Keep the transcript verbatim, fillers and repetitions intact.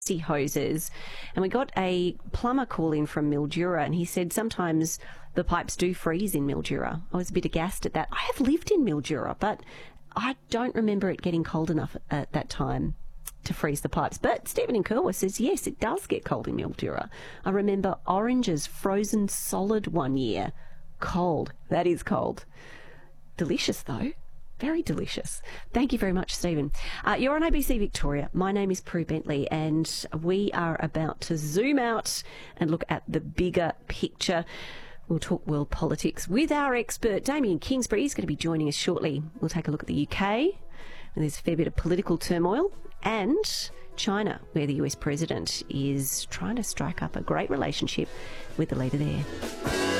hoses, and we got a plumber call in from Mildura, and he said sometimes the pipes do freeze in Mildura. I was a bit aghast at that. I have lived in Mildura, but I don't remember it getting cold enough at that time to freeze the pipes. But Stephen in Kerwa says, yes, it does get cold in Mildura. I remember oranges frozen solid one year. Cold. That is cold. Delicious, though. Very delicious. Thank you very much, Stephen. Uh, you're on A B C Victoria. My name is Prue Bentley, and we are about to zoom out and look at the bigger picture. We'll talk world politics with our expert, Damien Kingsbury. He's going to be joining us shortly. We'll take a look at the U K, and there's a fair bit of political turmoil, and China, where the U S president is trying to strike up a great relationship with the leader there.